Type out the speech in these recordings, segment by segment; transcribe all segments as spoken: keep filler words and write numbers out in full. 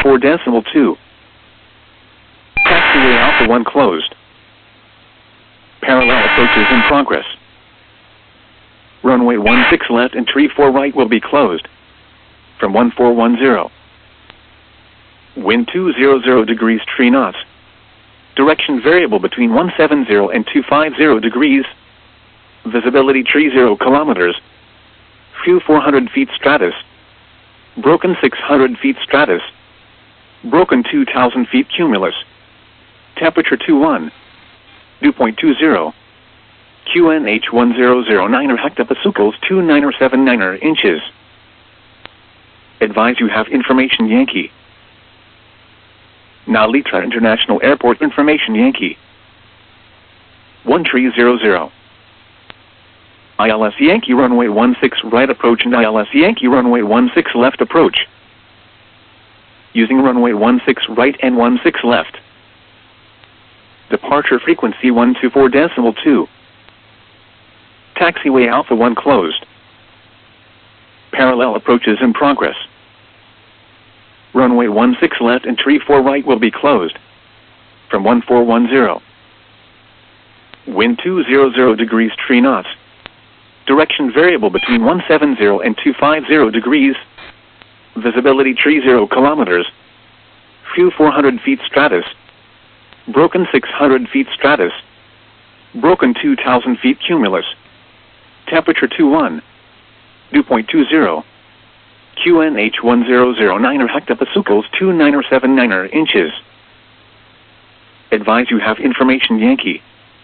four decimal two. Taxiway Alpha one closed. Parallel approaches in progress. Runway one six left and tree four right will be closed. From one four one zero. Wind two hundred degrees three knots. Direction variable between one seventy and two fifty degrees. Visibility three zero kilometers. Few four hundred feet stratus. Broken six hundred feet stratus. Broken two thousand feet cumulus. Temperature two one. Dew point two zero. Q N H one zero zero nine hectopascals two nine seven nine inches. Advise you have information Yankee. Nalitra International Airport information Yankee. one three zero zero. I L S Yankee runway one six right approach and I L S Yankee runway one six left approach. Using runway one six right and one six left. Departure frequency one two four decimal two. Taxiway Alpha one closed. Parallel approaches in progress. Runway one six left and tree four right will be closed. From one four one zero. Wind two hundred degrees three knots. Direction variable between one seventy and two fifty degrees. Visibility three zero kilometers. Few four hundred feet stratus. Broken six hundred feet stratus. Broken two thousand feet cumulus. Temperature two one. Dew point two zero. Q N H one zero zero nine hectopascals two nine seven nine inches. Advise you have information Yankee.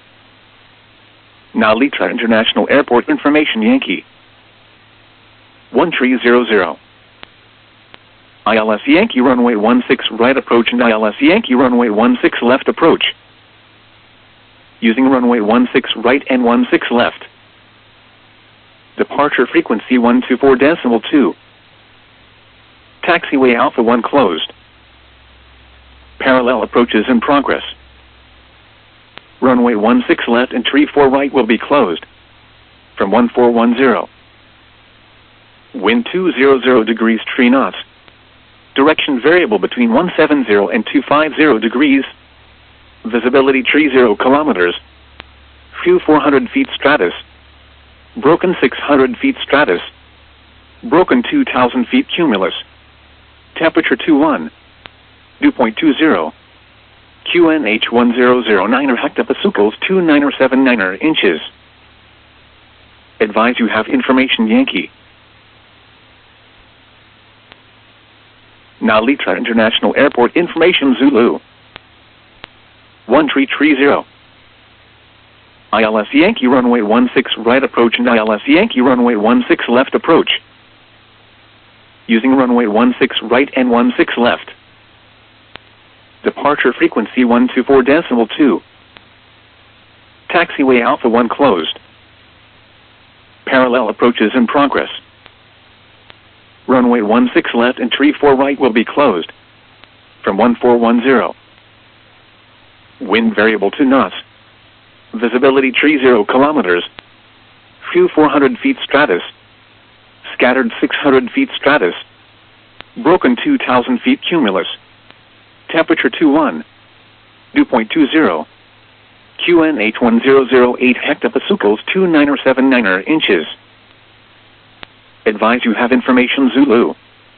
Nalitra International Airport information Yankee. one three zero zero. I L S Yankee runway one six right approach and I L S Yankee runway one six left approach. Using runway one six right and one six left. Departure frequency one two four decimal two. Taxiway Alpha one closed. Parallel approaches in progress. Runway one six left and tree four right will be closed. From one four one zero. Wind two hundred degrees three knots. Direction variable between one seventy and two fifty degrees. Visibility three zero kilometers. Few four hundred feet stratus. Broken six hundred feet stratus. Broken two thousand feet cumulus. Temperature two one. Dew point two zero. Q N H one zero zero nine hectopascals two nine seven nine inches. Advise you have information Yankee. Nalitra International Airport information Zulu. one three three zero. I L S Yankee runway one six right approach and I L S Yankee runway one six left approach. Using runway one six right and one six left. Departure frequency one two four decimal two. Taxiway Alpha one closed. Parallel approaches in progress. Runway one six left and tree four right will be closed. From one four one zero. Wind variable two knots. Visibility three zero kilometers. Few four hundred feet stratus. Scattered six hundred feet stratus. Broken two thousand feet cumulus. Temperature two one. Dew point two zero. Q N H one zero zero eight hectopascals two nine seven nine inches. Advise you have information Zulu.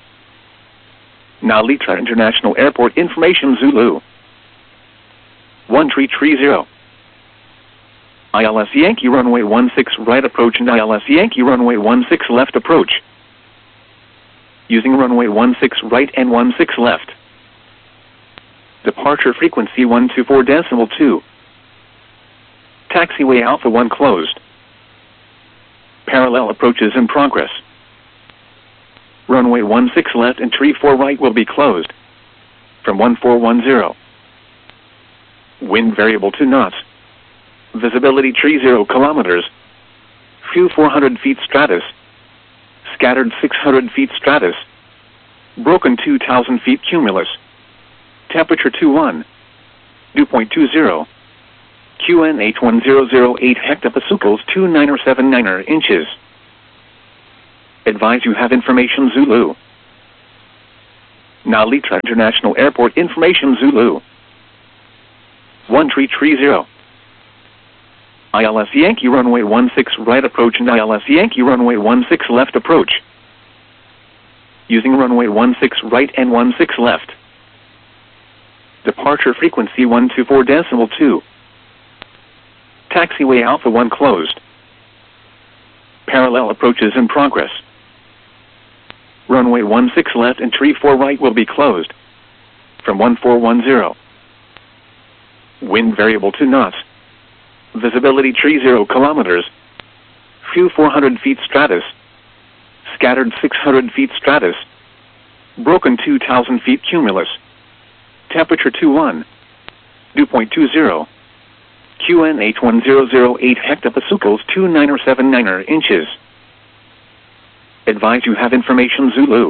Nalitra International Airport information Zulu. one three three zero. I L S Yankee runway one six right approach and I L S Yankee runway one six left approach. Using runway one six right and one six left. Departure frequency one two four decimal two. Taxiway Alpha one closed. Parallel approaches in progress. Runway one six left and tree four right will be closed. From one four one zero. Wind variable two knots. Visibility three zero kilometers. Few four hundred feet stratus. Scattered six hundred feet stratus. Broken two thousand feet cumulus. Temperature two one. Dew point two zero. Q N H one zero zero eight hectopascals two nine seven nine inches. Advise you have information Zulu. Narita International Airport information Zulu. one three three zero. I L S Yankee runway one six right approach and I L S Yankee runway one six left approach. Using runway one six right and one six left. Departure frequency one two four decimal two. Taxiway Alpha one closed. Parallel approaches in progress. Runway one six left and three four right will be closed. From one four one zero. Wind variable two knots. Visibility three zero kilometers. Few four hundred feet stratus. Scattered six hundred feet stratus. Broken two thousand feet cumulus. Temperature two one. Dew point two zero. Q N H one zero zero eight hectopascals two nine seven nine inches. Advise you have information Zulu.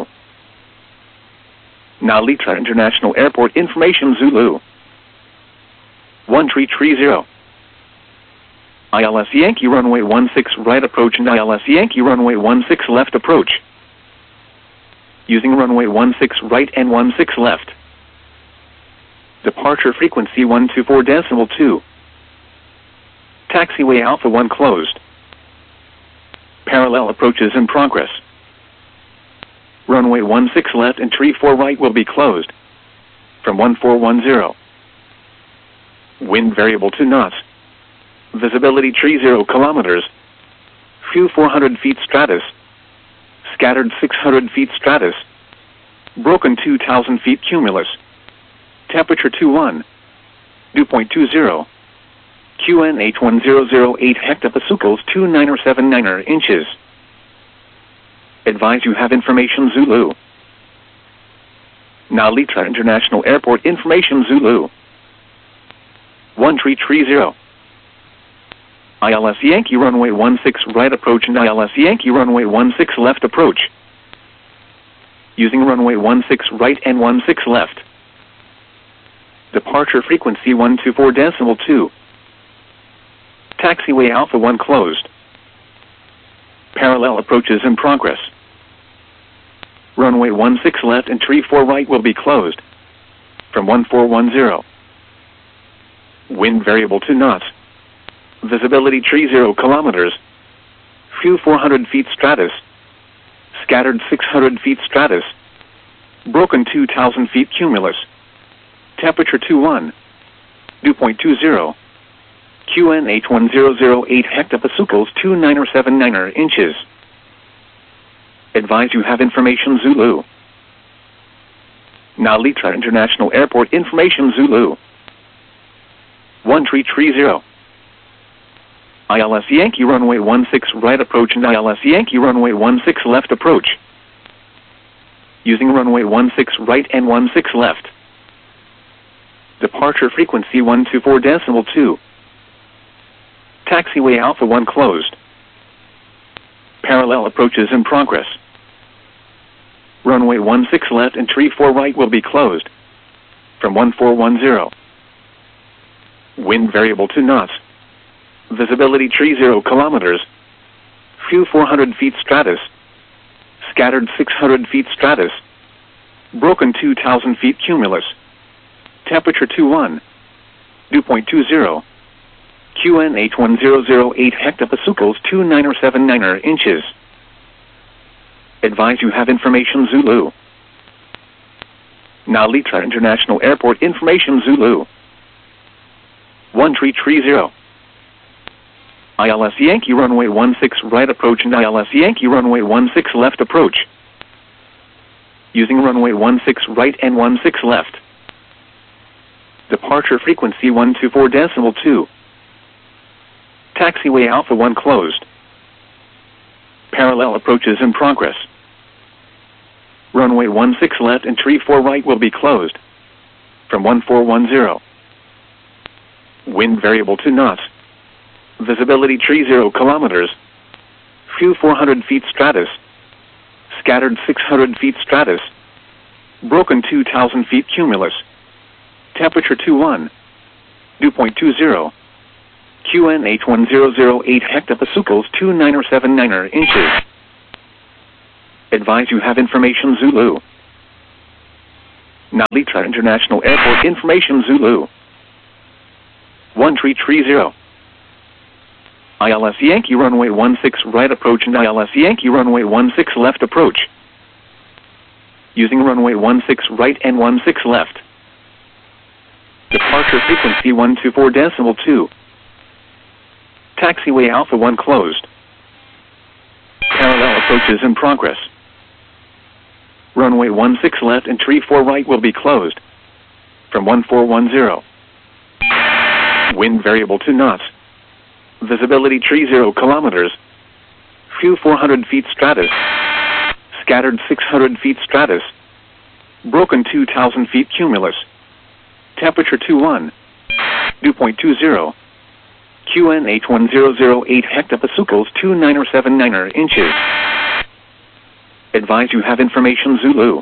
Narita International Airport information Zulu. one three three zero. I L S Yankee runway one six right approach and I L S Yankee runway one six left approach. Using runway one six right and one six left. Departure frequency one two four decimal two. Taxiway Alpha one closed. Parallel approaches in progress. Runway one six left and three four right will be closed. From one four one zero. Wind variable two knots. Visibility three zero kilometers. Few four hundred feet stratus. Scattered six hundred feet stratus. Broken two thousand feet cumulus. Temperature two one. Dew point two zero. Q N H one zero zero eight hectopascals two nine seven nine inches. Advise you have information Zulu. Narita International Airport information Zulu. one three three zero. I L S Yankee runway one six right approach and I L S Yankee runway one six left approach. Using runway one six right and one six left. Departure frequency one two four decimal two. Taxiway Alpha one closed. Parallel approaches in progress. Runway one six left and three four right will be closed. From one four one zero. Wind variable two knots. Visibility three zero kilometers. Few four hundred feet stratus. Scattered six hundred feet stratus. Broken two thousand feet cumulus. Temperature two one. Dew point two zero. Q N H one zero zero eight hectopascals two nine seven nine inches. Advise you have information Zulu. Narita International Airport information Zulu. one three three zero. I L S Yankee runway one six right approach and I L S Yankee runway one six left approach. Using runway one six right and one six left. Departure frequency one two four decimal two. Taxiway Alpha one closed. Parallel approaches in progress. Runway one six left and three four right will be closed. From one four one zero. Wind variable two knots. Visibility three zero kilometers. Few four hundred feet stratus. Scattered six hundred feet stratus. Broken two thousand feet cumulus. Temperature two one. Dew point two zero. Q N H one zero zero eight hectopascals two nine seven nine inches. Advise you have information Zulu. Narita International Airport information Zulu. one three three zero. I L S Yankee runway one six right approach and I L S Yankee runway one six left approach. Using runway one six right and one six left. Departure frequency one two four decimal two. Taxiway Alpha one closed. Parallel approaches in progress. Runway one six left and three four right will be closed. From one four one zero. Wind variable two knots. Visibility three zero kilometers. Few four hundred feet stratus. Scattered six hundred feet stratus. Broken two thousand feet cumulus. Temperature two one. Dew point two zero. Q N H one zero zero eight hectopascals two nine seven nine inches. Advise you have information Zulu. Narita International Airport information Zulu. one three three zero. I L S Yankee runway one six right approach and I L S Yankee runway one six left approach. Using runway one six right and one six left. Departure frequency one two four decimal two. Taxiway Alpha one closed. Parallel approaches in progress. Runway one six left and three four right will be closed. From one four one zero. Wind variable to knots. Visibility three zero kilometers. Few four hundred feet stratus. Scattered six hundred feet stratus. Broken two thousand feet cumulus. Temperature two one. Dew point two zero. Q N H one zero zero eight hectopascals two nine seven nine inches. Advise you have information Zulu.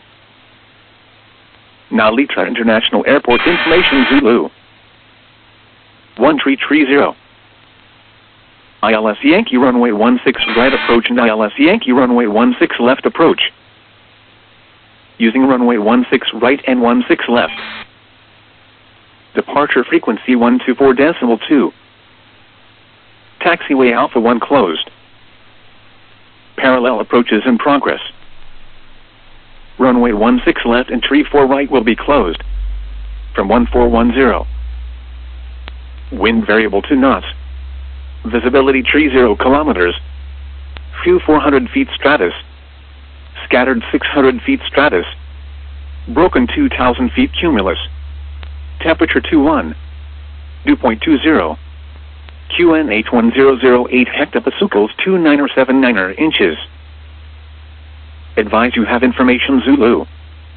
Narita International Airport information Zulu. one three three zero. I L S Yankee runway one six right approach and I L S Yankee runway one six left approach. Using runway one six right and one six left. Departure frequency one two four decimal two. Taxiway Alpha one closed. Parallel approaches in progress. Runway one six left and three four right will be closed. From one four one zero. Wind variable to knots. Visibility three zero kilometers. Few four hundred feet stratus. Scattered six hundred feet stratus. Broken two thousand feet cumulus. Temperature two one. Dew point two zero. Q N H one zero zero eight hectopascals two nine seven nine inches. Advise you have information Zulu.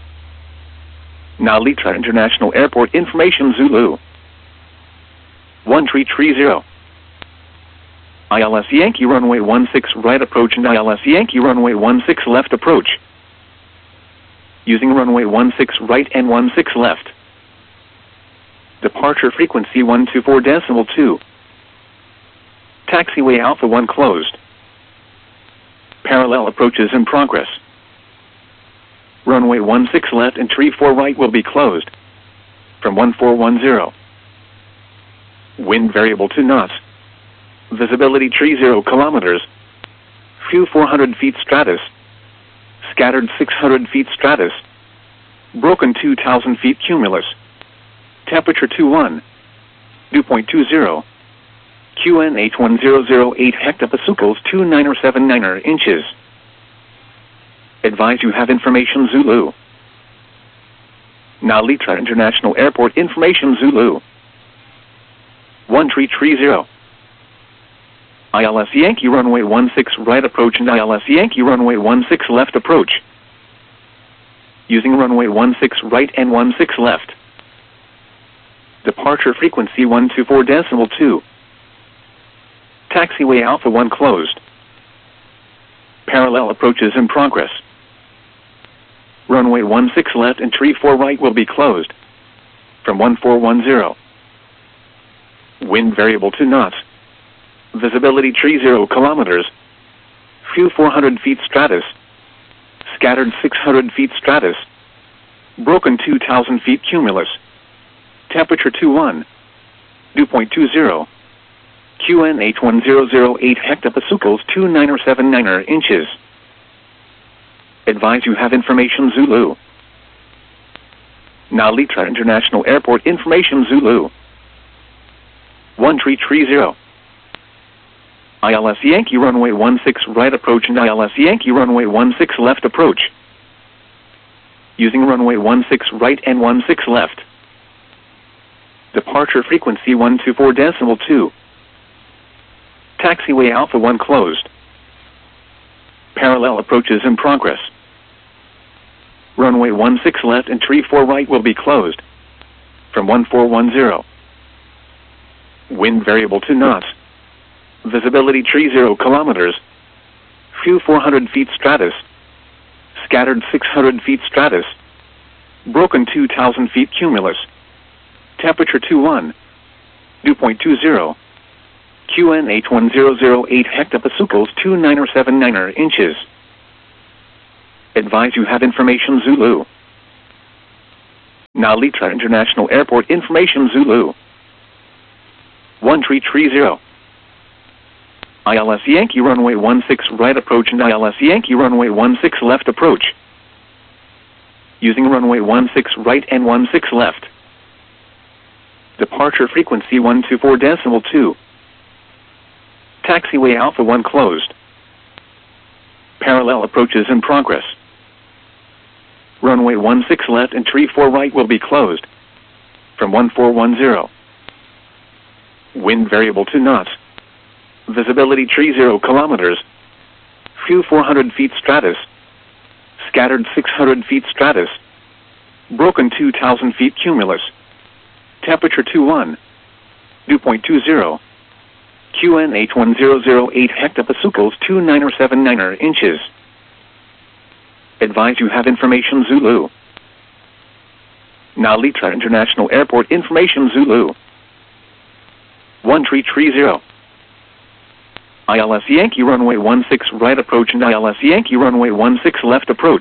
Narita International Airport information Zulu. one three three zero. I L S Yankee runway one six right approach and I L S Yankee runway one six left approach. Using runway one six right and one six left. Departure frequency one two four decimal two. Taxiway Alpha one closed. Parallel approaches in progress. Runway one six left and three four right will be closed. From one four one zero. Wind variable to knots. Visibility three zero kilometers. Few four hundred feet stratus. Scattered six hundred feet stratus. Broken two thousand feet cumulus. Temperature two one. Dew point two zero. Q N H one zero zero eight hectopascals two nine seven nine inches. Advise you have information Zulu. Narita International Airport information Zulu. one three three zero. I L S Yankee runway one six right approach and I L S Yankee runway one six left approach. Using runway one six right and one six left. Departure frequency one two four decimal two. Taxiway Alpha one closed. Parallel approaches in progress. Runway one six left and three four right will be closed. From one four one zero. Wind variable to knots. Visibility three zero kilometers. Few four hundred feet stratus. Scattered six hundred feet stratus. Broken two thousand feet cumulus. Temperature two one. Dew point two zero. Q N H one zero zero eight hectopascals two nine seven nine inches. Advise you have information Zulu. Narita International Airport information Zulu. one three three zero. I L S Yankee runway one six right approach and I L S Yankee runway one six left approach. Using runway one six right and one six left. Departure frequency one two four decimal two. Taxiway Alpha one closed. Parallel approaches in progress. Runway one six left and three four right will be closed. From one four one zero. Wind variable to knots. Visibility three zero kilometers. Few four hundred feet stratus. Scattered six hundred feet stratus. Broken two thousand feet cumulus. Temperature two one. Dew point two zero. Q N H one zero zero eight hectopascals two nine seven nine inches. Advise you have information Zulu. Nalitra International Airport information Zulu. one three three zero. I L S Yankee runway one six right approach and I L S Yankee runway one six left approach. Using runway one six right and one six left. Departure frequency one two four decimal two. Taxiway Alpha one closed. Parallel approaches in progress. Runway one six left and three four right will be closed. From one four one zero. Wind variable to knots. Visibility three zero kilometers. Few four hundred feet stratus. Scattered six hundred feet stratus. Broken two thousand feet cumulus. Temperature two one. Dew point two zero. Q N H one zero zero eight hectopascals two nine seven nine inches. Advise you have information Zulu. Nalitra International Airport information Zulu. one three three zero. I L S Yankee runway one six right approach and I L S Yankee runway one six left approach.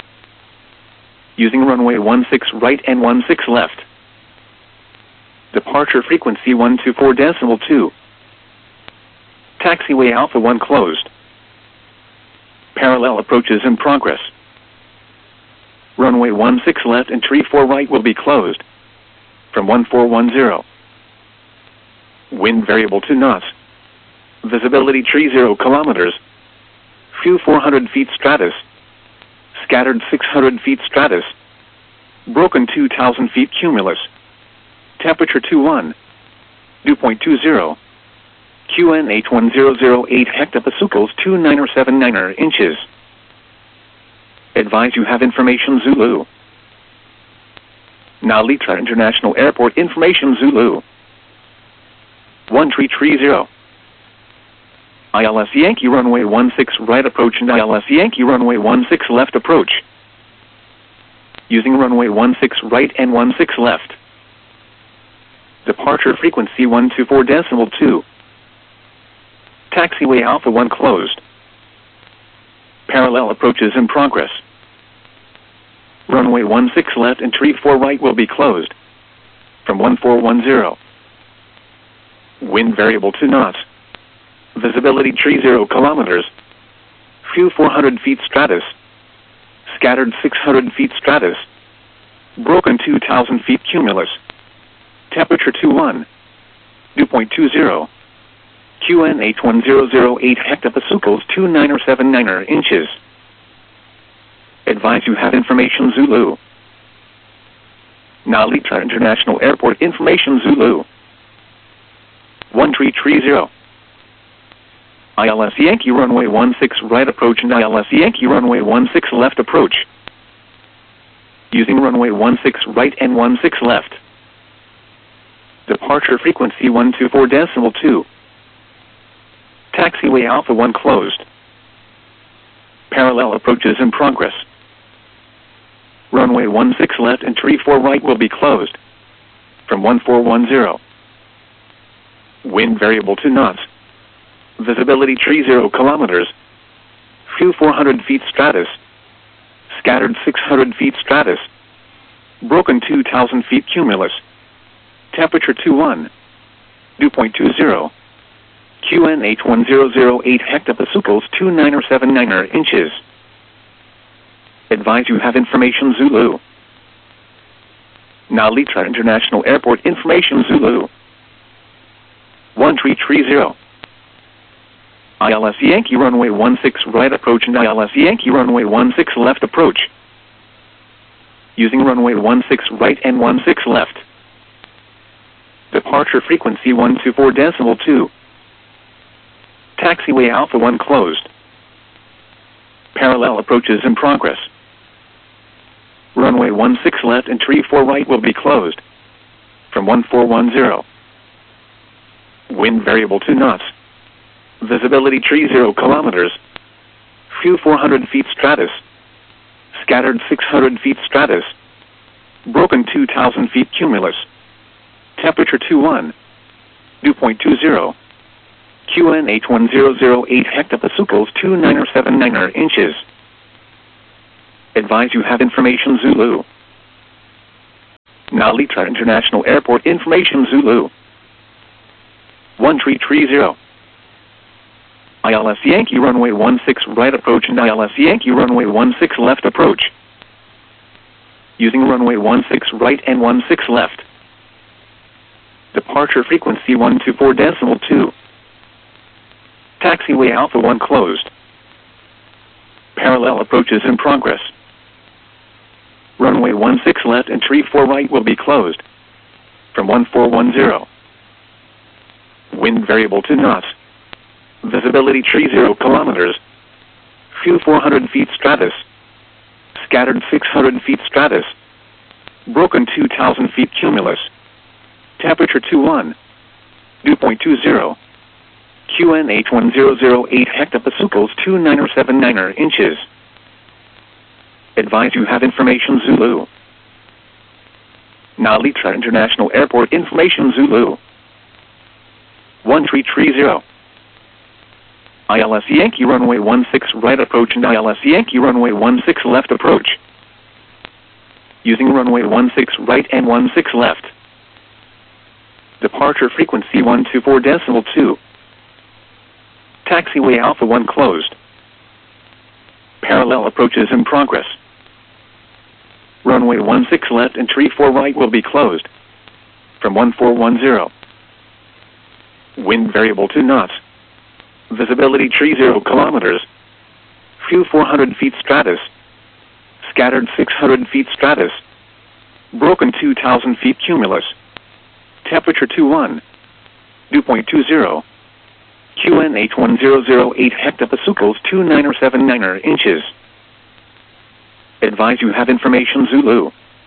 Using runway one six right and one six left. Departure frequency one two four decimal two. Taxiway Alpha one closed. Parallel approaches in progress. Runway one six left and three four right will be closed. From one four one zero. Wind variable to knots. Visibility three zero kilometers. Few four hundred feet stratus. Scattered six hundred feet stratus. Broken two thousand feet cumulus. Temperature two one. Dew point two zero. Q N H one zero zero eight hectopascals two nine seven nine inches. Advise you have information Zulu. Nalitra International Airport information Zulu. one three three zero. I L S Yankee runway one six right approach and I L S Yankee runway one six left approach. Using runway one six right and one six left. Departure frequency one two four decimal two. Taxiway Alpha one closed. Parallel approaches in progress. Runway one six left and three four right will be closed. From one four one zero. Wind variable to knots. Visibility three zero kilometers. Few four hundred feet stratus. Scattered six hundred feet stratus. Broken two thousand feet cumulus. Temperature two one. Dew point two zero. Q N H one zero zero eight hectopascals two nine seven nine inches. Advise you have information Zulu. Nalitra International Airport information Zulu. one three three zero. I L S Yankee runway one six right approach and I L S Yankee runway one six left approach. Using runway one six right and one six left. Departure frequency one two four decimal two. Taxiway Alpha one closed. Parallel approaches in progress. Runway one six left and three four right will be closed. From one four one zero. Wind variable to knots. Visibility three zero kilometers. Few four hundred feet stratus. Scattered six hundred feet stratus. Broken two thousand feet cumulus. Temperature two one. Dew point two zero. Q N H one zero zero eight hectopascals two nine seven nine inches. Advise you have information Zulu. Nalitra International Airport information Zulu. one three three zero. I L S Yankee runway one six right approach and I L S Yankee runway one six left approach. Using runway one six right and one six left. Departure frequency one two four decimal two. Taxiway Alpha one closed. Parallel approaches in progress. Runway one six left and three four right will be closed. From one four one zero. Wind variable to knots. Visibility three zero kilometers. Few four hundred feet stratus. Scattered six hundred feet stratus. Broken two thousand feet cumulus. Temperature two one. Dew point two zero. Q N H one zero zero eight hectopascals two nine seven nine inches. Advise you have information Zulu. Narita International Airport information Zulu. one three three zero. I L S Yankee runway one six right approach and I L S Yankee runway one six left approach. Using runway one six right and one six left. Departure frequency one two four decimal two. Taxiway Alpha one closed. Parallel approaches in progress. Runway one six left and three four right will be closed. From one four one zero. Wind variable to knots. Visibility three zero kilometers. Fuel four hundred feet stratus. Scattered six hundred feet stratus. Broken two thousand feet cumulus. Temperature two one. Dew point two zero. Q N H one zero zero eight hectopascals two nine seven nine inches. Advise you have information Zulu. Narita International Airport information Zulu. one three three zero. I L S Yankee runway one six right approach and I L S Yankee runway one six left approach. Using runway one six right and one six left. Departure frequency one two four decimal two. Taxiway Alpha one closed. Parallel approaches in progress. Runway one six left and three four right will be closed. From one four one zero. Wind variable to knots. Visibility three zero kilometers. Fuel four hundred feet stratus. Scattered six hundred feet stratus. Broken two thousand feet cumulus. Temperature two one. Dew point two zero. Q N H one zero zero eight hectopascals two nine seven nine inches. Advise you have information Zulu.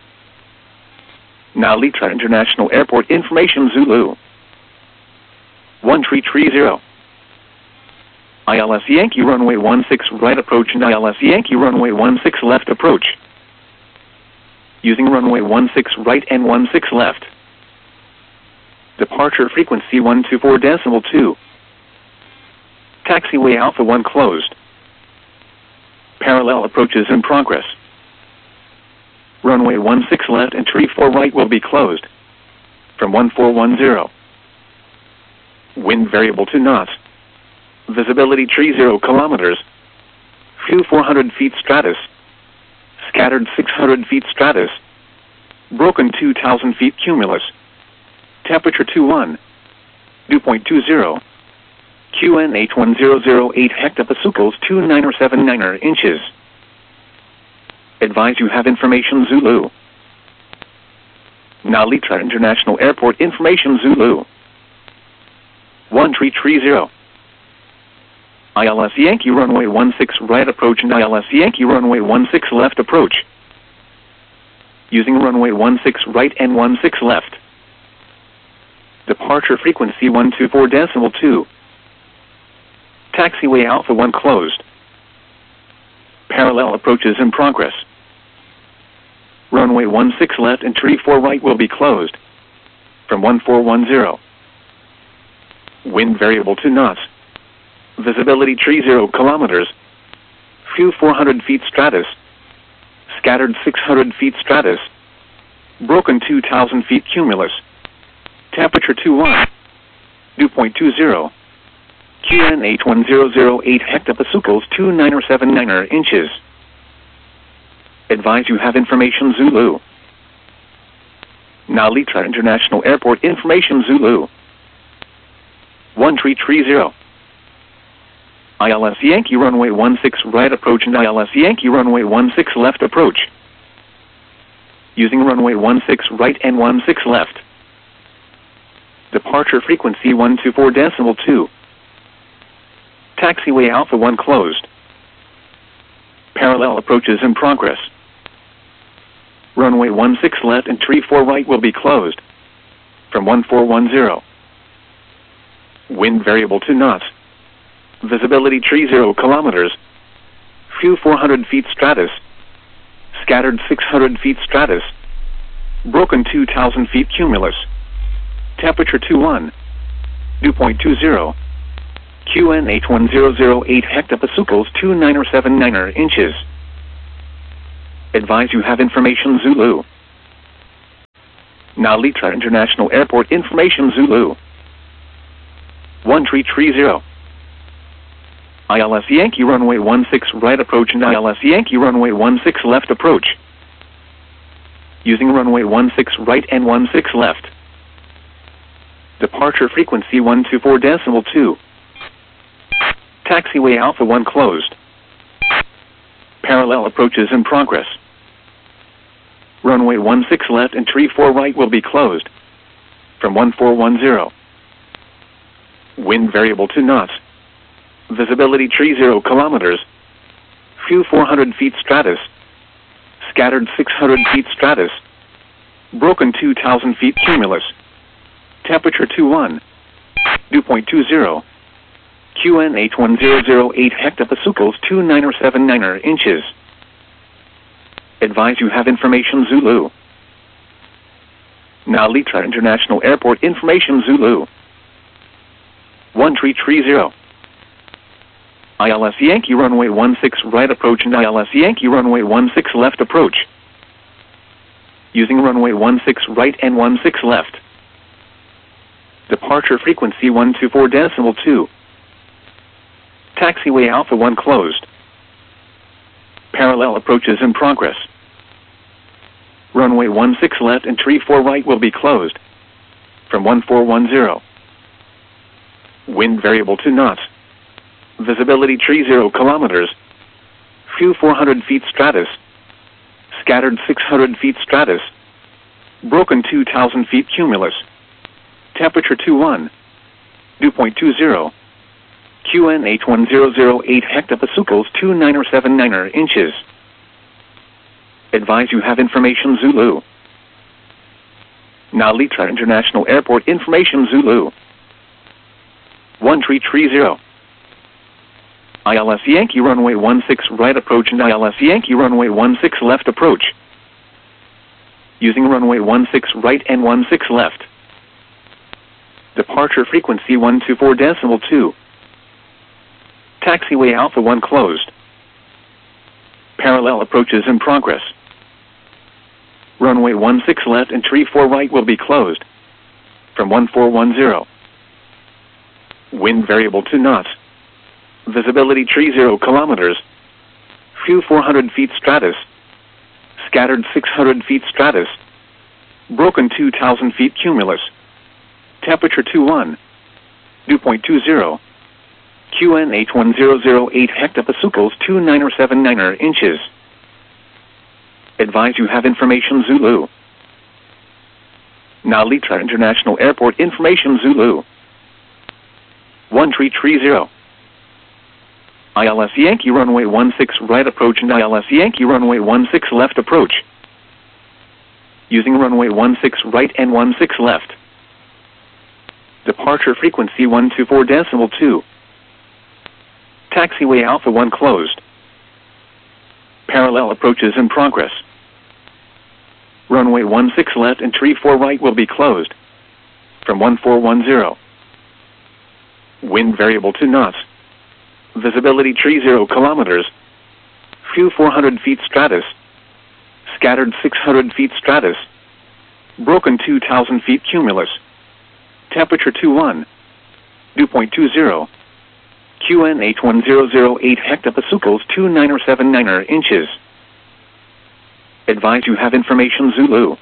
Narita International Airport information Zulu. one three three zero. I L S Yankee runway one six right approach and I L S Yankee runway one six left approach. Using runway one six right and one six left. Departure frequency one two four decimal two. Taxiway Alpha one closed. Parallel approaches in progress. Runway one six left and three four right will be closed. From one four one zero. Wind variable to knots. Visibility three zero kilometers. Fuel four hundred feet stratus. Scattered six hundred feet stratus. Broken two thousand feet cumulus. Temperature two one. Dew point two zero. Q N H one zero zero eight hectopascals two nine seven nine inches. Advise you have information Zulu. Narita International Airport information Zulu. one three three zero. I L S Yankee runway one six right approach and I L S Yankee runway one six left approach. Using runway one six right and one six left. Departure frequency one two four decimal two. Taxiway Alpha one closed. Parallel approaches in progress. Runway one six left and three four right will be closed. From one four one zero. Wind variable to knots. Visibility three zero kilometers. Fuel four hundred feet stratus. Scattered six hundred feet stratus. Broken two thousand feet cumulus. Temperature two one. Dew point two zero. Q N H one zero zero eight hectopascals two nine seven nine inches. Advise you have information Zulu. Narita International Airport information Zulu. one three three zero. I L S Yankee runway one six right approach and I L S Yankee runway one six left approach. Using runway one six right and one six left. Departure frequency one two four decimal two. Taxiway Alpha one closed. Parallel approaches in progress. Runway one six left and three four right will be closed. From one four one zero. Wind variable to knots. Visibility three zero kilometers. Fuel four hundred feet stratus. Scattered six hundred feet stratus. Broken two thousand feet cumulus. Temperature two one. Dew point two zero. Q N H one zero zero eight hectopascals two nine seven nine inches. Advise you have information Zulu. Narita International Airport information Zulu. one three three zero. I L S Yankee runway one six right approach and I L S Yankee runway one six left approach. Using runway one six right and one six left. Departure frequency one two four decimal two. Taxiway Alpha one closed. Parallel approaches in progress. Runway one six left and three four right will be closed. From one four one zero. Wind variable to knots. Visibility three zero kilometers. Few four hundred feet stratus. Scattered six hundred feet stratus. Broken two thousand feet cumulus. Temperature two one. Dew point two zero. Q N H one zero zero eight hectopascals two nine seven nine inches. Advise you have information Zulu. Narita International Airport information Zulu. one three three zero. I L S Yankee runway one six right approach and I L S Yankee runway one six left approach. Using runway one six right and one six left. Departure frequency one two four decimal two. Taxiway Alpha one closed. Parallel approaches in progress. Runway one six left and three four right will be closed. From one four one zero. Wind variable to knots. Visibility three zero kilometers. Few four hundred feet stratus. Scattered six hundred feet stratus. Broken two thousand feet cumulus. Temperature two one. Dew point two zero. Q N H one zero zero eight hectopascals two nine seven nine inches. Advise you have information Zulu. Narita International Airport information Zulu. one three three zero. I L S Yankee runway one six right approach and I L S Yankee runway one six left approach. Using runway one six right and one six left. Departure frequency one two four decimal two. Taxiway Alpha one closed. Parallel approaches in progress. Runway one six left and three four right will be closed. From one four one zero. Wind variable to knots. Visibility three zero kilometers. Few four hundred feet stratus. Scattered six hundred feet stratus. Broken two thousand feet cumulus. Temperature two one. Dew point two zero. Q N H one zero zero eight hectopascals two nine seven nine inches. Advise you have information Zulu. Narita International Airport information Zulu. one three three zero. I L S Yankee runway one six right approach and I L S Yankee runway one six left approach. Using runway one six right and one six left. Departure frequency one two four decimal two. Taxiway Alpha one closed. Parallel approaches in progress. Runway one six left and three four right will be closed. From one four one zero. Wind variable to knots. Visibility three zero kilometers. Few four hundred feet stratus. Scattered six hundred feet stratus. Broken two thousand feet cumulus. Temperature two one. Dew point two zero. Q N H one zero zero eight hectopascals two nine seven nine inches. Advise you have information Zulu.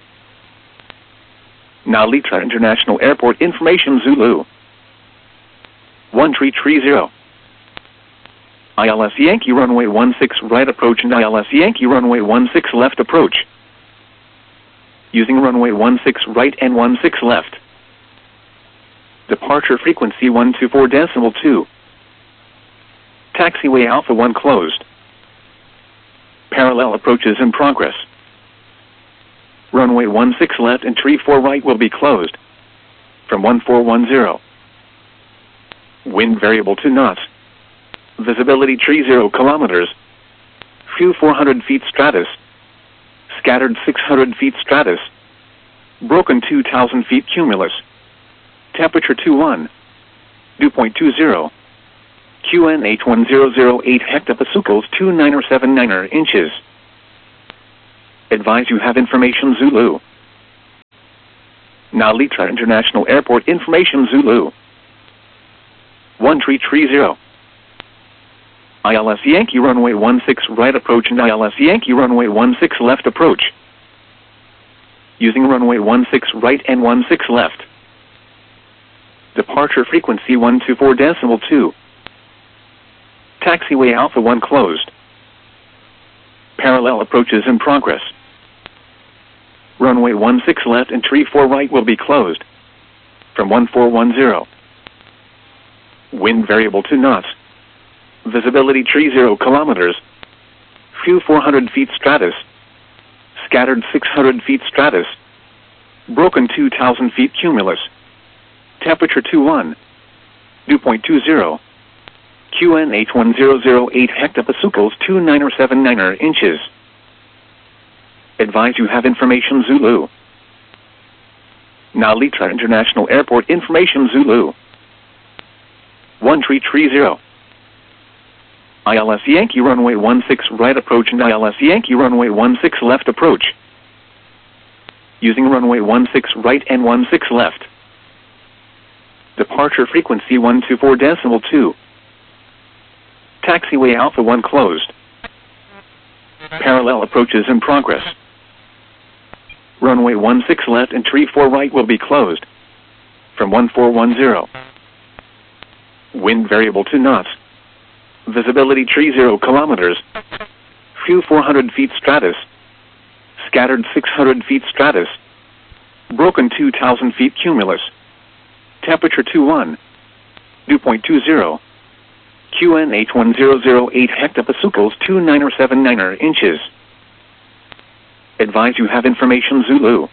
Narita International Airport information Zulu. one three three zero. I L S Yankee runway one six right approach and I L S Yankee runway one six left approach. Using runway one six right and one six left. Departure frequency one two four decimal two. Taxiway Alpha one closed. Parallel approaches in progress. Runway one six left and three four right will be closed. From one four one zero. Wind variable to knots. Visibility three zero kilometers. Few four hundred feet stratus. Scattered six hundred feet stratus. Broken two thousand feet cumulus. Temperature two one. Dew point two zero. Q N H one zero zero eight hectopascals two nine seven nine inches. Advise you have information Zulu. Nalitra International Airport information Zulu. one three three zero. I L S Yankee runway one six right approach and I L S Yankee runway one six left approach. Using runway one six right and one six left. Departure frequency one two four decimal two. Taxiway Alpha one closed. Parallel approaches in progress. Runway one six left and three four right will be closed. From one four one zero. Wind variable two knots. Visibility three zero kilometers. Few four hundred feet stratus. Scattered six hundred feet stratus. Broken two thousand feet cumulus. Temperature two one. Dew point two zero. Q N H one zero zero eight hectopascals two nine seven nine inches. Advise you have information Zulu. Nalitra International Airport information Zulu. one three three zero. I L S Yankee runway one six right approach and I L S Yankee runway one six left approach. Using runway one six right and one six left. Departure frequency one two four decimal two. Taxiway Alpha one closed. Parallel approaches in progress. Runway one six left and three four right will be closed. From one four one zero. Wind variable two knots. Visibility three zero kilometers. Few four hundred feet stratus. Scattered six hundred feet stratus. Broken two thousand feet cumulus. Temperature two one. Dew point two zero. Q N H one zero zero eight hectopascals two nine seven nine inches. Advise you have information Zulu.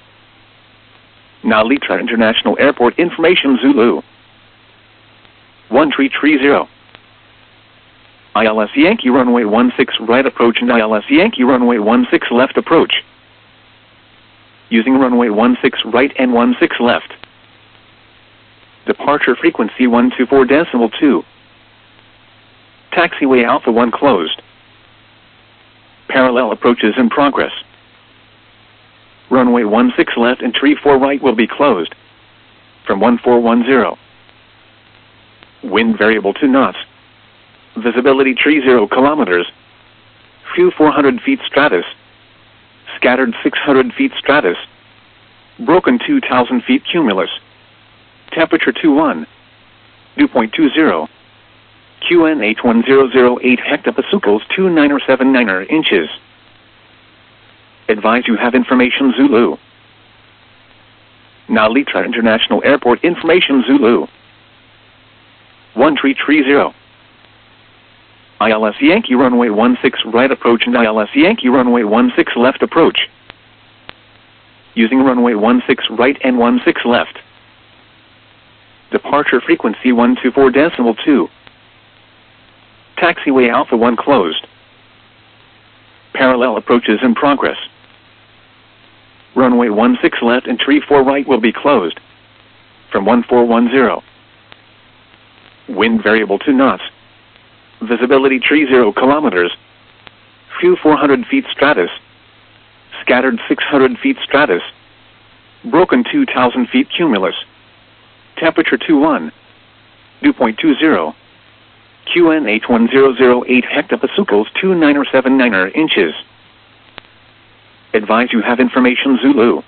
Nalitra International Airport information Zulu. one three three zero. I L S Yankee runway one six right approach and I L S Yankee runway one six left approach. Using runway one six right and one six left. Departure frequency one two four decimal two. Taxiway Alpha one closed. Parallel approaches in progress. Runway one six left and three four right will be closed. From one four one zero. Wind variable two knots. Visibility three zero kilometers. Few four hundred feet stratus. Scattered six hundred feet stratus. Broken two thousand feet cumulus. Temperature two one. Dew point two zero. Q N H one zero zero eight hectopascals two nine seven nine inches. Advise you have information Zulu. Nalitra International Airport information Zulu. one three three zero. I L S Yankee runway one six right approach and I L S Yankee runway one six left approach. Using runway one six right and one six left. Departure frequency one two four decimal two. Taxiway Alpha one closed. Parallel approaches in progress. Runway one six left and three four right will be closed. From one four one zero. Wind variable two knots. Visibility three zero kilometers. Few four hundred feet stratus. Scattered six hundred feet stratus. Broken two thousand feet cumulus. Temperature two one. Dew point two zero. Q N H one zero zero eight hectopascals two nine seven nine inches. Advise you have information Zulu.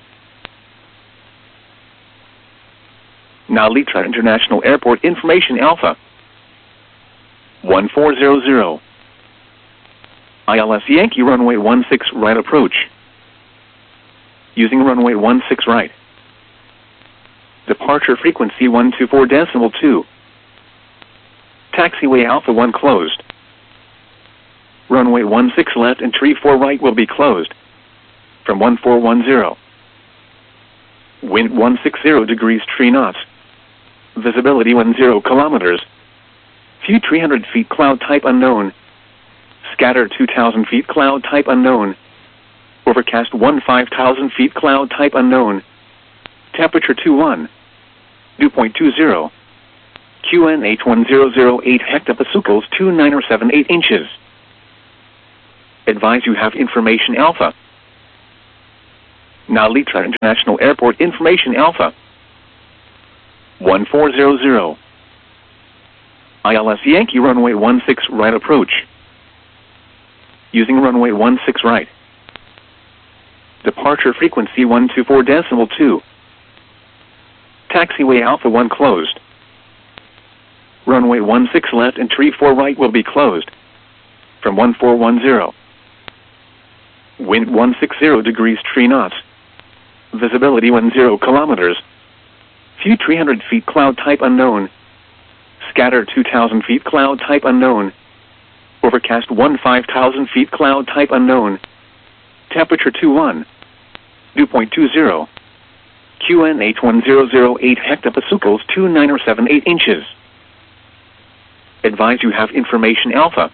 Nalitra International Airport information Alpha. one four zero zero. I L S Yankee runway one six right approach. Using runway one six right. Departure frequency one two four decimal two. Taxiway Alpha one closed. Runway one six left and three four right will be closed. From one four one zero. Wind one six zero degrees three knots. Visibility one zero kilometers. Few three hundred feet cloud type unknown. Scattered two thousand feet cloud type unknown. Overcast one five thousand feet cloud type unknown. Temperature two one. Dew point two zero. Q N H one zero zero eight hectopascals two nine seven eight inches. Advise you have information Alpha. Now Litra International Airport information Alpha. one four zero zero. I L S Yankee runway one six right approach. Using runway one six right. Departure frequency one two four decimal two. Taxiway Alpha one closed. Runway one six left and tree four right will be closed. From one four one zero. Wind one sixty degrees three knots. Visibility one zero kilometers. View three hundred feet cloud type unknown. Scatter two thousand feet cloud type unknown. Overcast one five thousand feet cloud type unknown. Temperature two one. Dew point two zero. Q N H one zero zero eight hectopascals two nine or seven eight inches. Advise you have information Alpha.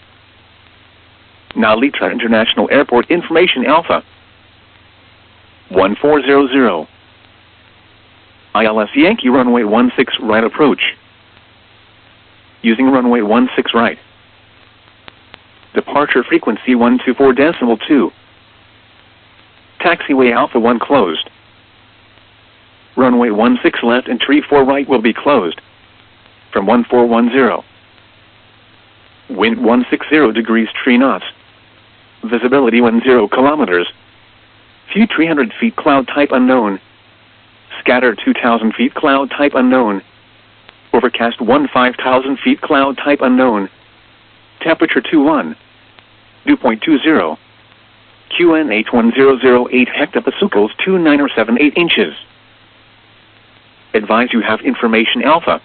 Now Litra International Airport information Alpha. one four zero zero. I L S Yankee runway one six right approach. Using runway one six right. Departure frequency one two four decimal two. Taxiway Alpha one closed. Runway one six left and tree four right will be closed. From one four one zero. Wind one sixty degrees three knots. Visibility one zero kilometers. View three hundred feet cloud type unknown. Scatter two thousand feet cloud type unknown. Overcast one five thousand feet cloud type unknown. Temperature two one. Dew point two zero. Q N H one zero zero eight hectopascals two nine or seven eight inches. Advise you have information Alpha.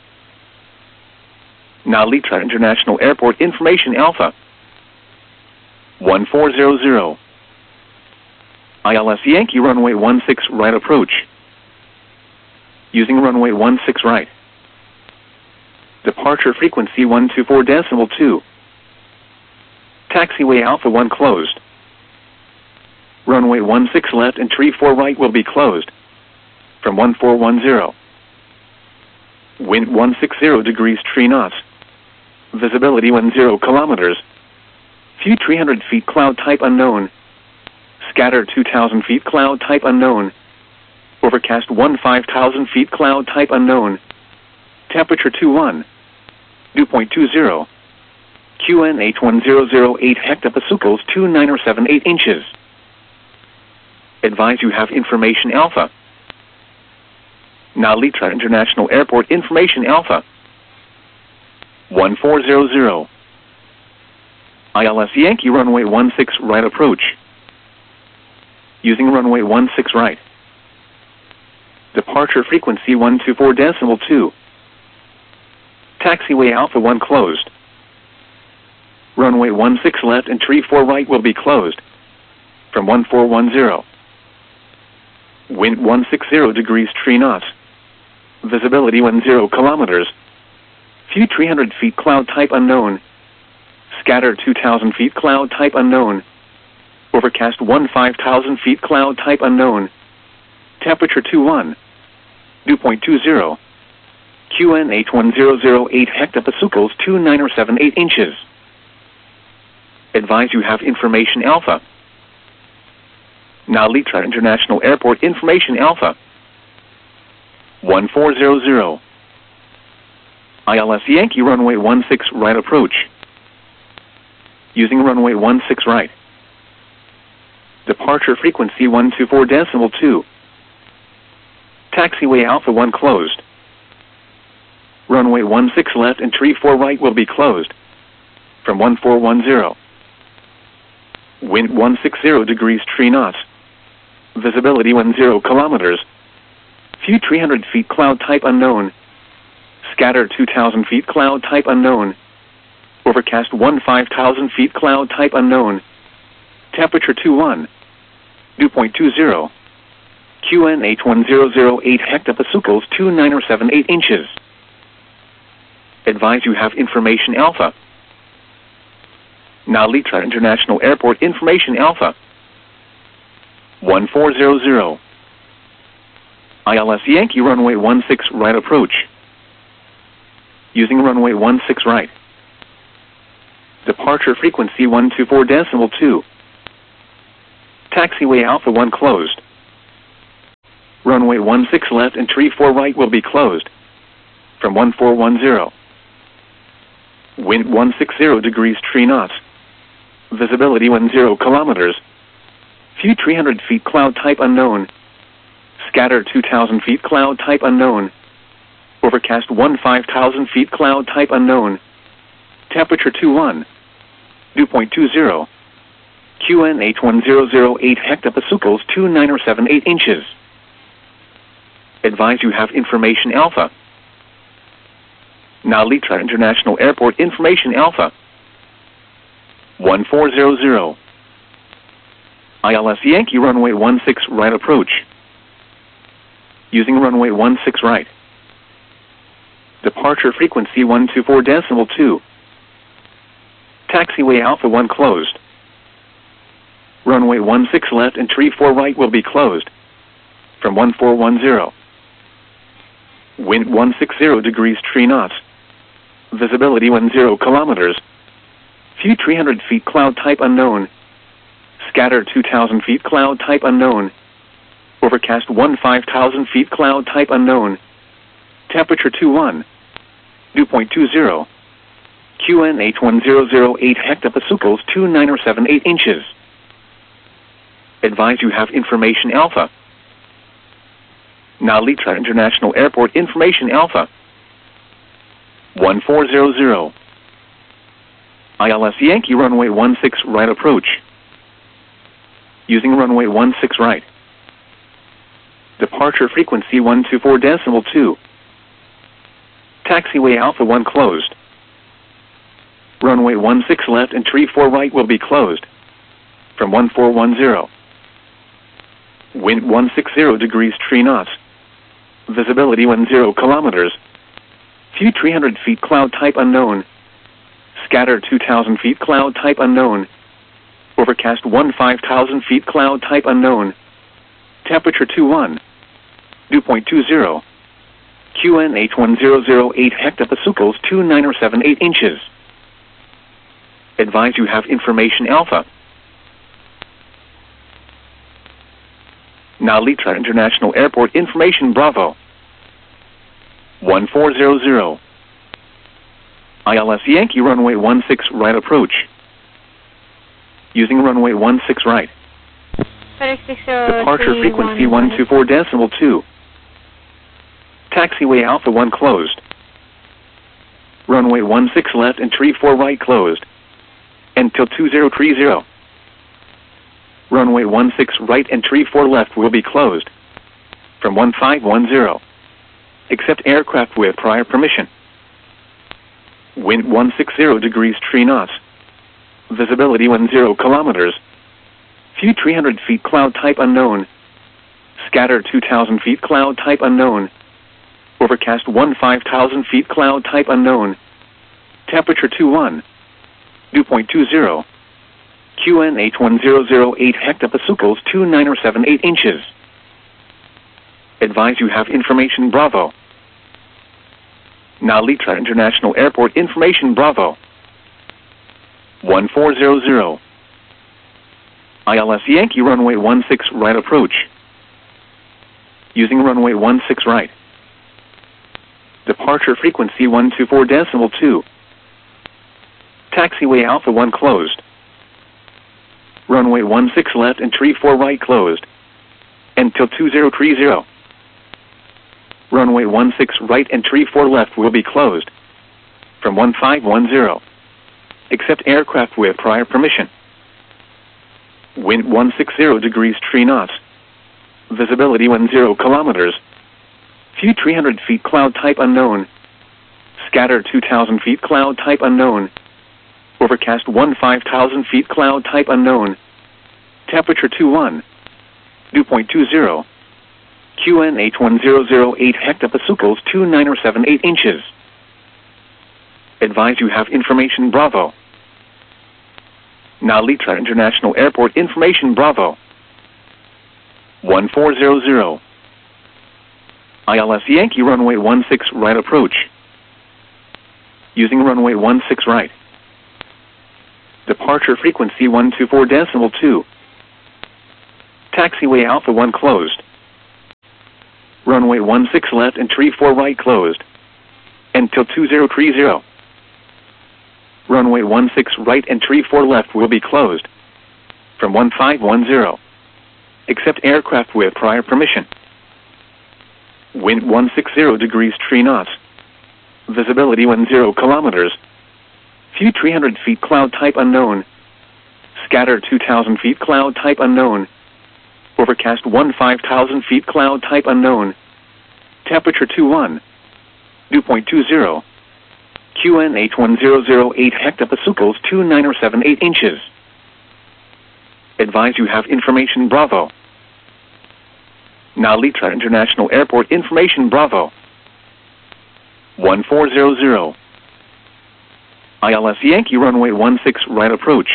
Now Litra International Airport information Alpha. one four zero zero. I L S Yankee runway one six right approach. Using runway one six right. Departure frequency one two four decimal two. Taxiway Alpha one closed. Runway one six left and tree four right will be closed. From one four one zero. Wind one sixty degrees three knots. Visibility one zero kilometers. View three hundred feet cloud type unknown. Scatter two thousand feet cloud type unknown. Overcast one five thousand feet cloud type unknown. Temperature two one. Dew point two zero. Q N H one zero zero eight hectopascals two nine or seven eight inches. Advise you have information Alpha. Now Litra International Airport information Alpha. one four zero zero. I L S Yankee runway one six right approach. Using runway one six right. Departure frequency one two four decimal two. Taxiway Alpha one closed. Runway one six left and tree four right will be closed. From one four one zero. Wind one sixty degrees three knots. Visibility one zero kilometers. View three hundred feet cloud type unknown. Scatter two thousand feet cloud type unknown. Overcast one five thousand feet cloud type unknown. Temperature two one. Dew point two zero. Q N H one zero zero eight hectopascals two nine or seven eight inches. Advise you have information Alpha. Now Litra International Airport information Alpha. one four zero zero. I L S Yankee runway one six right approach. Using runway one six right. Departure frequency one two four decimal two. Taxiway Alpha one closed. Runway one six left and tree four right will be closed. From one four one zero. Wind one sixty degrees three knots. Visibility one zero kilometers. View three hundred feet cloud type unknown. Scatter two thousand feet cloud type unknown. Overcast one five thousand feet cloud type unknown. Temperature two one. Dew point two zero. Q N H one zero zero eight hectopascals two nine or seven eight inches. Advise you have information Alpha. Now Litra International Airport information Alpha. one four zero zero. I L S Yankee runway one six right approach. Using runway one six right. Departure frequency one two four decimal two. Taxiway Alpha one closed. Runway one six left and tree four right will be closed. From one four one zero. Runway one six left and tree four right will be closed. From one four one zero. Wind one sixty degrees three knots. Visibility one zero kilometers. View three hundred feet cloud type unknown. Scatter two thousand feet cloud type unknown. Overcast one five thousand feet cloud type unknown. Temperature two one. Dew point two zero. Q N H one zero zero eight hectopascals two nine or seven eight inches. Advise you have information Alpha. Now Litra International Airport information Alpha. one four zero zero. I L S Yankee runway one six right approach. Using runway one six right. Departure frequency one two four decimal two. Taxiway Alpha one closed. Runway one six left and tree four right will be closed. From one four one zero. Wind one sixty degrees tree knots. Visibility one zero kilometers. View three hundred feet cloud type unknown. Scatter two thousand feet cloud type unknown. Overcast one five thousand feet cloud type unknown. Temperature two one. Dew point two zero. Q N H one zero zero eight hectopascals two nine or seven eight inches. Advise you have information alpha. Nalitra International Airport information alpha. one four zero zero. I L S Yankee runway one six right approach. Using runway one six right. Departure frequency one two four decimal two. Taxiway Alpha one closed. Runway one six left and tree four right will be closed. From one four one zero. Wind one sixty degrees tree knots. Visibility one zero kilometers. View three hundred feet cloud type unknown. Scatter two thousand feet cloud type unknown. Overcast one five thousand feet cloud type unknown. Temperature two one. Dew point two zero. Q N H one zero zero eight hectopascals two nine or seven eight inches. Advise you have information alpha. Nalitra International Airport information alpha. one four zero zero. I L S Yankee runway one six right approach. Using runway one six right. Departure frequency one two four decimal two. Taxiway Alpha one closed. Runway one six left and tree four right will be closed. From one four one zero. Wind one sixty degrees tree knots. Visibility one zero kilometers. View three hundred feet cloud type unknown. Scatter two thousand feet cloud type unknown. Overcast one five thousand feet cloud type unknown. Temperature two one. Dew point two zero. Q N H one zero zero eight hectopascals two nine or seven eight inches. Advise you have information alpha. Nalitra International Airport information Bravo. one four zero zero. I L S Yankee runway one six right approach. Using runway one six right. Departure frequency one two four decimal two. Taxiway Alpha one closed. Runway one six left and tree four right closed. Until two zero three zero. Runway one six right and tree four left will be closed. From one five one zero. Except aircraft with prior permission. Wind one sixty degrees tree knots. Visibility one zero kilometers. View three hundred feet cloud type unknown. Scatter two thousand feet cloud type unknown. Overcast one five thousand feet cloud type unknown. Temperature two one. Dew point two zero. Q N H one zero zero eight hectopascals two nine or seven eight inches. Advise you have information Bravo. Nalitra International Airport information Bravo. one four zero zero. I L S Yankee runway one six right approach. Using runway one six right. Departure frequency one two four decimal two. Taxiway Alpha one closed. Runway one six left and tree four right closed. Until two zero three zero. Runway one six right and tree four left will be closed. From one five one zero. Except aircraft with prior permission. Wind one sixty degrees tree knots. Visibility one zero kilometers. View three hundred feet cloud type unknown. Scatter two thousand feet cloud type unknown. Overcast one five thousand feet cloud type unknown. Temperature two one. Dew point two zero. Q N H one zero zero eight hectopascals two nine or seven eight inches. Advise you have information Bravo. Nalitra International Airport information Bravo. one four zero zero. I L S Yankee runway one six right approach. Using runway one six right. Departure frequency one two four decimal two. Taxiway Alpha one closed. Runway one six left and tree four right closed. Until two zero three zero. Runway one six right and tree four left will be closed. From one five one zero. Accept aircraft with prior permission. Wind one six zero degrees three knots. Visibility one zero kilometers. View three hundred feet cloud type unknown. Scatter two thousand feet cloud type unknown. Overcast one five thousand feet cloud type unknown. Temperature two one. Dew point two zero. Q N H one zero zero eight hectopascals two nine or seven eight inches. Advise you have information Bravo. Nalitra International Airport information Bravo. one four zero zero. I L S Yankee runway one six right approach.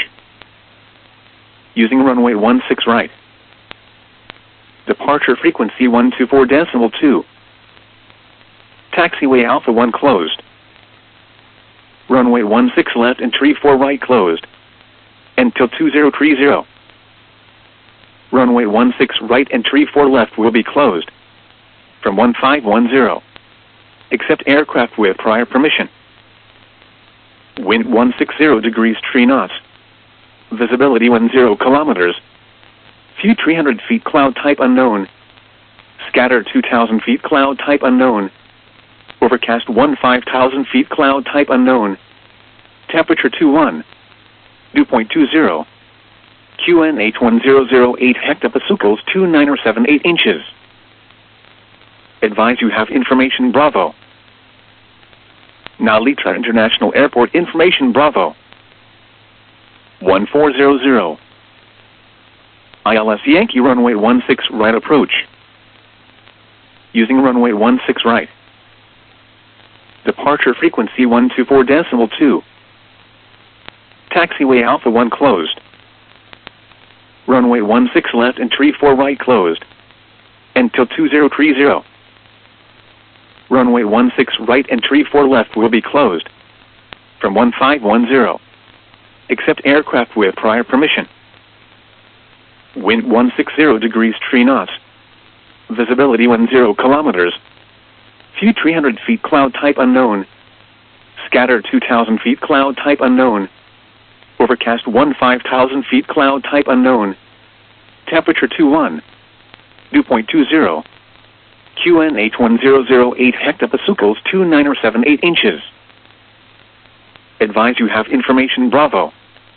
Using runway one six right. Departure frequency one two four decimal two. Taxiway Alpha one closed. Runway one six left and tree four right closed. Until two zero three zero. Runway one six right and tree four left will be closed. From one five one zero. Accept aircraft with prior permission. Wind one six zero degrees three knots. Visibility one zero kilometers. View three hundred feet cloud type unknown. Scatter two thousand feet cloud type unknown. Overcast one five thousand feet cloud type unknown. Temperature two one. Dew point two zero. Q N H one zero zero eight hectopascals two nine or seven eight inches. Advise you have information Bravo. Nalitra International Airport information Bravo. one four zero zero. I L S Yankee runway one six right approach. Using runway one six right. Departure frequency one two four decimal two. Taxiway Alpha one closed. Runway one six left and tree four right closed. Until two zero three zero. Runway one six right and tree four left will be closed. From one five one zero. Accept aircraft with prior permission. Wind one six zero degrees three knots. Visibility one zero kilometers. View three hundred feet cloud type unknown. Scatter two thousand feet cloud type unknown. Overcast one five thousand feet cloud type unknown. Temperature two one. Dew point two zero. Q N H one zero zero eight hectopascals two nine or seven eight inches. Advise you have information Bravo.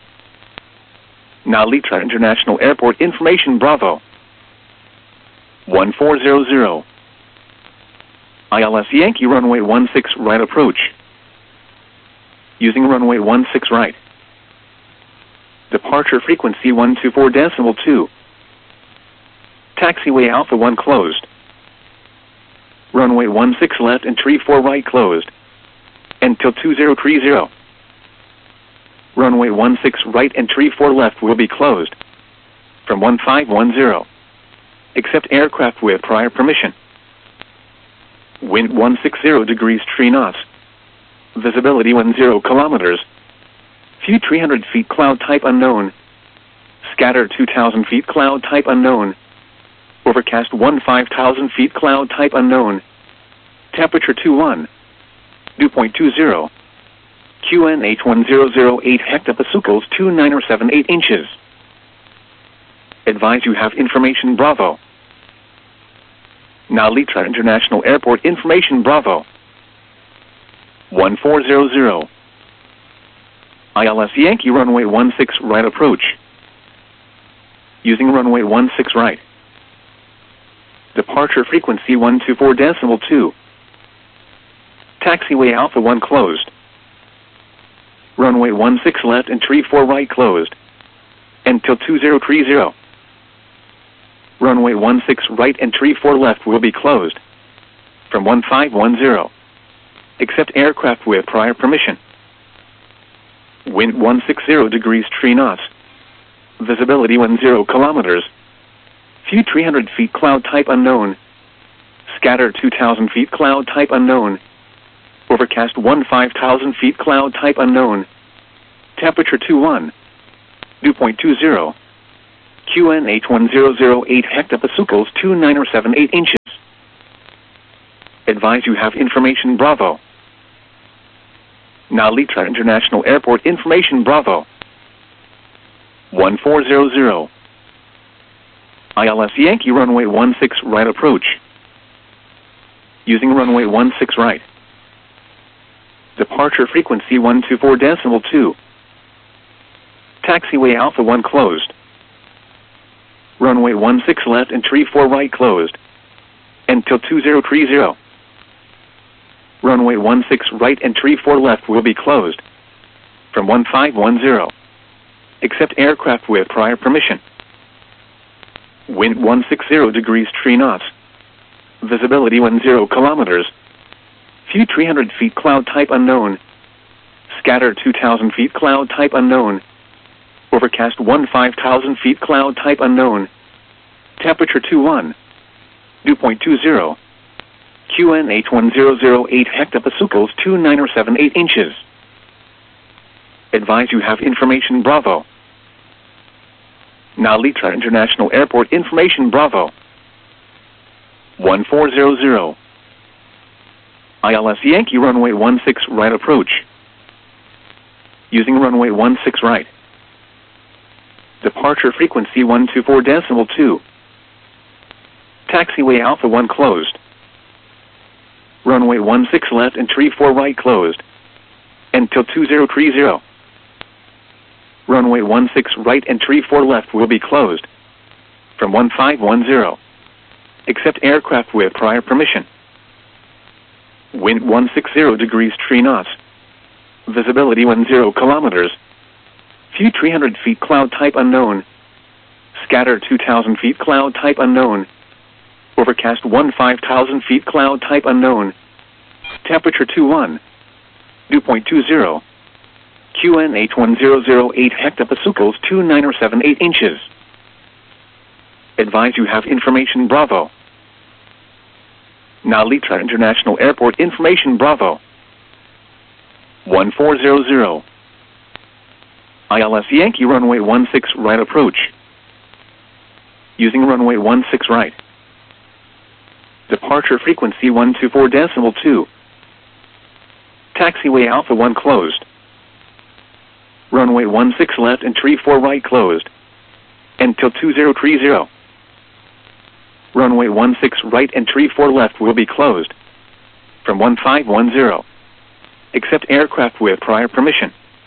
Nalitra International Airport information Bravo. one four zero zero. I L S Yankee runway one six right approach. Using runway one six right. Departure frequency one two four decimal two. Taxiway Alpha one closed. Runway one six left and tree four right closed. Until two zero three zero. Runway one six right and tree four left will be closed. From one five one zero. Accept aircraft with prior permission. Wind one six zero degrees three knots. Visibility one zero kilometers. View three hundred feet cloud type unknown. Scatter two thousand feet cloud type unknown. Overcast one five thousand feet cloud type unknown. Temperature two one. Dew point two zero. Q N H one zero zero eight hectopascals two nine or seven eight inches. Advise you have information Bravo. Nalitra International Airport information Bravo. one four zero zero. I L S Yankee runway one six right approach. Using runway one six right. Departure frequency one two four decimal two. Taxiway Alpha one closed. Runway one six left and tree four right closed. Until two zero three zero. Runway one six right and tree four left will be closed. From one five one zero. Accept aircraft with prior permission. Wind one six zero degrees three knots. Visibility one zero kilometers. View three hundred feet cloud type unknown. Scatter two thousand feet cloud type unknown. Overcast one five thousand feet cloud type unknown. Temperature two one. Dew point two zero. Q N H one zero zero eight hectopascals two nine or seven eight inches. Advise you have information Bravo. Narita International Airport information Bravo. one four zero zero. I L S Yankee runway one six right approach. Using runway one six right. Departure frequency one two four decimal two. Taxiway Alpha one closed. Runway one six left and tree four right closed. Until two zero three zero. Runway one six right and tree four left will be closed. From one five one zero. Except aircraft with prior permission. Wind one sixty degrees three knots. Visibility ten kilometers. View three hundred feet cloud type unknown. Scatter two thousand feet cloud type unknown. Overcast five thousand feet cloud type unknown. Temperature two one. Dew point two zero. Q N H one zero zero eight hectopascals two nine seven eight inches. Advise you have information Bravo. Narita International Airport information Bravo. one four zero zero. I L S Yankee runway one six right approach. Using runway one six right. Departure frequency one two four decimal two. Taxiway Alpha one closed. Runway one six left and tree four right closed. Until two zero three zero. Runway one six right and tree four left will be closed. From one five one zero. Except aircraft with prior permission. Wind one sixty degrees three knots. Visibility ten kilometers. View three hundred feet cloud type unknown. Scatter two thousand feet cloud type unknown. Overcast five thousand feet cloud type unknown. Temperature two one. Dew point two zero. Q N H one zero zero eight hectopascals two nine seven eight inches. Advise you have information Bravo. Narita International Airport information Bravo. one four zero zero. I L S Yankee runway one six right approach. Using runway one six right. Departure frequency one two four decimal two. Taxiway Alpha one closed. Runway one six left and tree four right closed. Until two zero three zero. Runway one six right and tree four left will be closed. From one five one zero. Except aircraft with prior permission.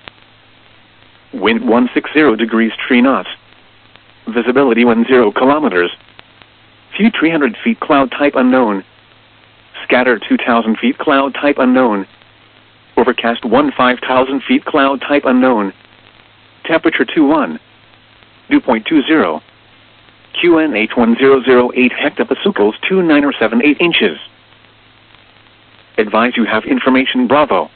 Wind one sixty degrees three knots. Visibility ten kilometers. View three hundred feet cloud type unknown. Scatter two thousand feet cloud type unknown. Overcast five thousand feet cloud type unknown. Temperature two one. Dew point two zero. Q N H one zero zero eight hectopascals two nine seven eight inches. Advise you have information Bravo.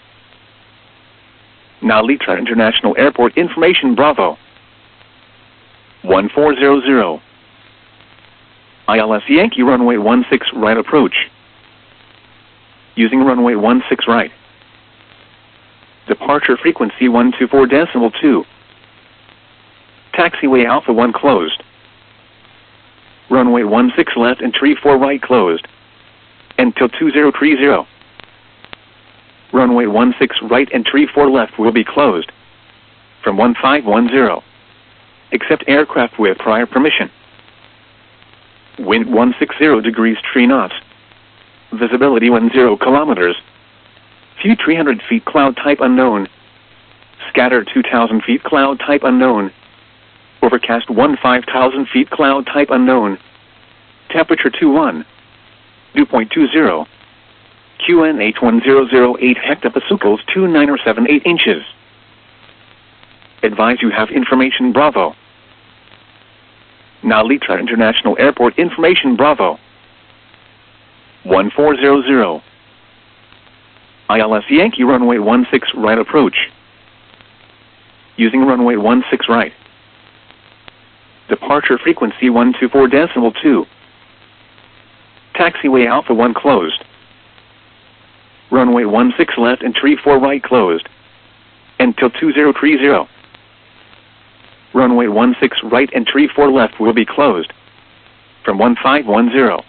Narita International Airport information Bravo. one four zero zero. I L S Yankee runway one six right approach. Using runway one six right. Departure frequency one two four decimal two. Taxiway Alpha one closed. Runway one six left and tree four right closed. Until two zero three zero. Runway one six right and tree four left will be closed. From one five one zero. Except aircraft with prior permission. Wind one sixty degrees three knots. Visibility ten kilometers. View three hundred feet cloud type unknown. Scatter two thousand feet cloud type unknown. Overcast five thousand feet cloud type unknown. Temperature two one. Dew point two zero. Q N H one zero zero eight hectopascals two nine seven eight inches. Advise you have information Bravo. Narita International Airport information Bravo. one four zero zero. I L S Yankee runway one six right approach. Using runway one six right. Departure frequency one two four decimal two. Taxiway Alpha one closed. Runway one six left and tree four right closed. Until two zero three zero. Runway one six right and tree four left will be closed. From one five one zero.